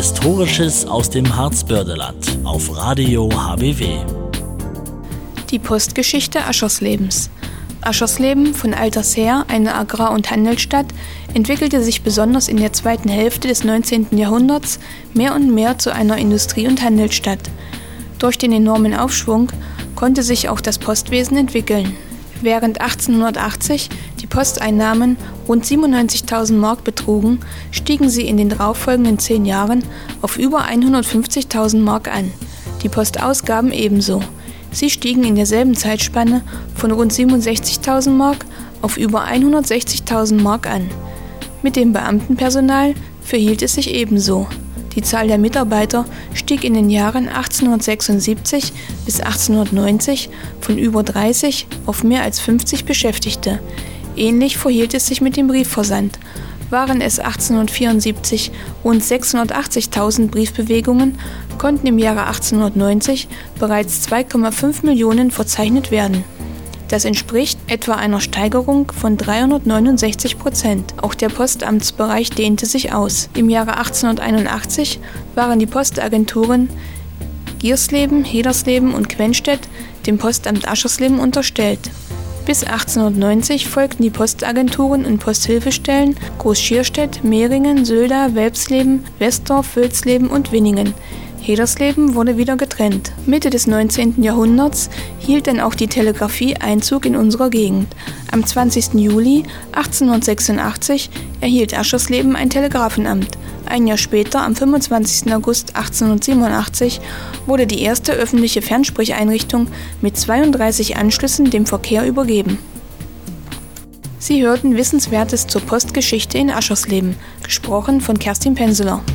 Historisches aus dem Harzbördeland auf Radio HBW. Die Postgeschichte Ascherslebens. Aschersleben, von alters her eine Agrar- und Handelsstadt, entwickelte sich besonders in der zweiten Hälfte des 19. Jahrhunderts mehr und mehr zu einer Industrie- und Handelsstadt. Durch den enormen Aufschwung konnte sich auch das Postwesen entwickeln. Während 1880 die Posteinnahmen rund 97.000 Mark betrugen, stiegen sie in den darauffolgenden 10 Jahren auf über 150.000 Mark an. Die Postausgaben ebenso. Sie stiegen in derselben Zeitspanne von rund 67.000 Mark auf über 160.000 Mark an. Mit dem Beamtenpersonal verhielt es sich ebenso. Die Zahl der Mitarbeiter stieg in den Jahren 1876 bis 1890 von über 30 auf mehr als 50 Beschäftigte. Ähnlich verhielt es sich mit dem Briefversand. Waren es 1874 rund 680.000 Briefbewegungen, konnten im Jahre 1890 bereits 2,5 Millionen verzeichnet werden. Das entspricht etwa einer Steigerung von 369%. Auch der Postamtsbereich dehnte sich aus. Im Jahre 1881 waren die Postagenturen Giersleben, Hedersleben und Quenstedt dem Postamt Aschersleben unterstellt. Bis 1890 folgten die Postagenturen und Posthilfestellen Groß-Schierstedt, Mehringen, Söllda, Welpsleben, Westdorf, Wülsleben und Winningen. Hedersleben wurde wieder getrennt. Mitte des 19. Jahrhunderts hielt dann auch die Telegrafie Einzug in unserer Gegend. Am 20. Juli 1886 erhielt Aschersleben ein Telegrafenamt. Ein Jahr später, am 25. August 1887, wurde die erste öffentliche Fernsprecheinrichtung mit 32 Anschlüssen dem Verkehr übergeben. Sie hörten Wissenswertes zur Postgeschichte in Aschersleben, gesprochen von Kerstin Penseler.